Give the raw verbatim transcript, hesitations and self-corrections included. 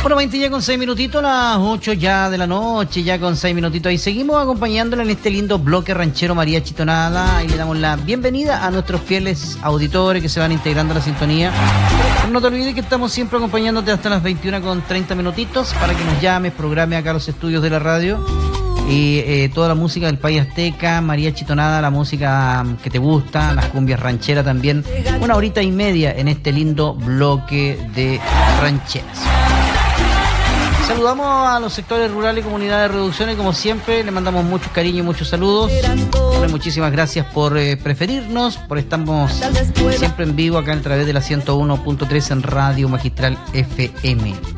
Bueno, veinte ya con seis minutitos, las ocho ya de la noche, ya con seis minutitos. Y seguimos acompañándola en este lindo bloque ranchero María Chitonada. Y le damos la bienvenida a nuestros fieles auditores que se van integrando a la sintonía. Pero no te olvides que estamos siempre acompañándote hasta las veintiuna con treinta minutitos para que nos llames, programe acá los estudios de la radio. Y eh, toda la música del país azteca, María Chitonada, la música que te gusta, las cumbias rancheras también. Una horita y media en este lindo bloque de rancheras. Saludamos a los sectores rurales y comunidades de reducción y como siempre le mandamos mucho cariño y muchos saludos. Bueno, muchísimas gracias por eh, preferirnos, por estamos siempre en vivo acá a través de la ciento uno punto tres en Radio Magistral F M.